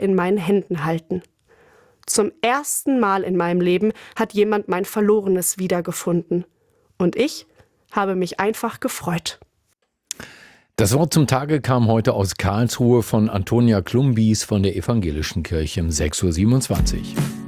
in meinen Händen halten. Zum ersten Mal in meinem Leben hat jemand mein Verlorenes wiedergefunden. Und ich habe mich einfach gefreut. Das Wort zum Tage kam heute aus Karlsruhe von Antonia Klumbis von der Evangelischen Kirche um 6:27 Uhr.